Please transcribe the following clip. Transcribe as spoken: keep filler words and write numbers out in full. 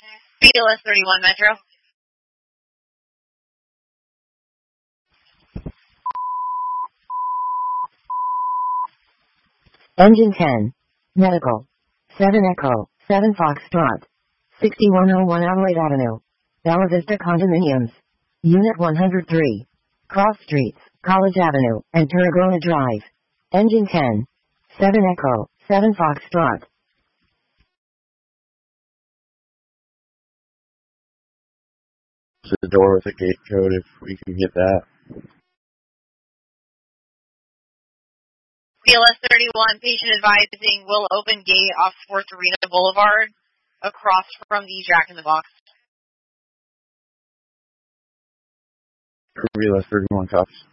B L S thirty-one Metro. Engine ten. Medical. seven Echo, seven Foxtrot. sixty-one oh one Adelaide Avenue. Bella Vista Condominiums. Unit one hundred three. Cross Streets, College Avenue, and Tarragona Drive. Engine ten. seven Echo, seven Foxtrot. The door with a gate code if we can get that. B L S thirty-one, patient advising will open gate off Sports Arena Boulevard across from the Jack in the Box. B L S thirty-one copies.